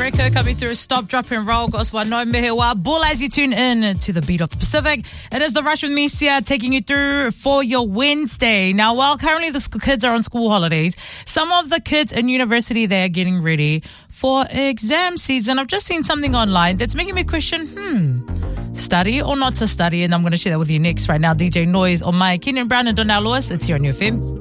Record coming through. Stop, drop and roll. Goswa no mehewa. Bull as you tune in to the beat of the Pacific. It is The Rush with me, Sia, taking you through for your Wednesday. Now, while currently the kids are on school holidays, some of the kids in university, they are getting ready for exam season. I've just seen something online that's making me question, study or not to study? And I'm going to share that with you next right now. DJ Noise on my Kenyon Brown and Donnell Lewis. It's here on your FM.